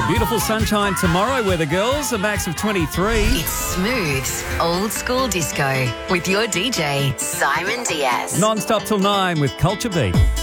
Well, beautiful sunshine tomorrow, weather girls, a max of 23. It's Smooth's Old School Disco with your DJ, Simon Diaz. Non-stop till 9 with Culture Beat.